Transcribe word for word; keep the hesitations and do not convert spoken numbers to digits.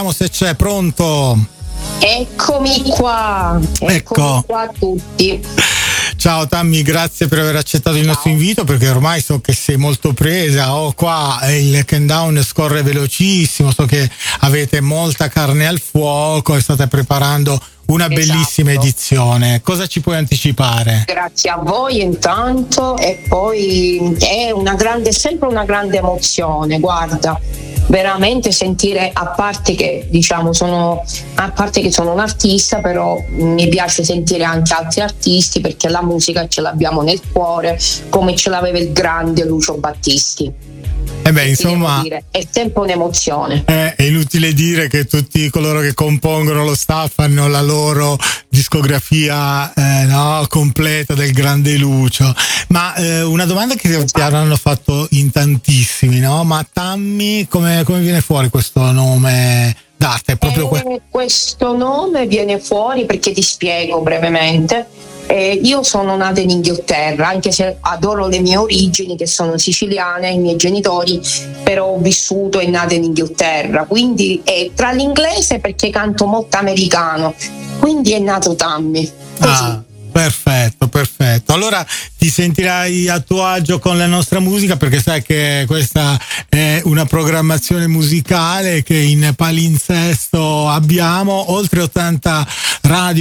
Se c'è, pronto? Eccomi qua, eccomi ecco qua a tutti. Ciao Tammy, grazie per aver accettato il Ciao. nostro invito, perché ormai so che sei molto presa. Oh, qua il countdown scorre velocissimo, so che avete molta carne al fuoco e state preparando una Esatto. bellissima edizione. Cosa ci puoi anticipare? Grazie a voi intanto, e poi è una grande, sempre una grande emozione, guarda. Veramente sentire, a parte che diciamo sono a parte che sono un artista, però mi piace sentire anche altri artisti, perché la musica ce l'abbiamo nel cuore, come ce l'aveva il grande Lucio Battisti. Eh beh, insomma, dire, è sempre un'emozione. Eh, è inutile dire che tutti coloro che compongono lo staff hanno la loro discografia eh, no, completa del grande Lucio. Ma eh, una domanda che ti hanno fatto in tantissimi, no? Ma Tammy, come, come viene fuori questo nome d'arte? È proprio que- eh, questo nome viene fuori perché ti spiego brevemente. Eh, io sono nata in Inghilterra, anche se adoro le mie origini che sono siciliane, i miei genitori, però ho vissuto e nato in Inghilterra, quindi è tra l'inglese, perché canto molto americano, quindi è nato Tammy. Così. Ah, perfetto, perfetto. Allora ti sentirai a tuo agio con la nostra musica, perché sai che questa è una programmazione musicale che in palinsesto abbiamo oltre ottanta radio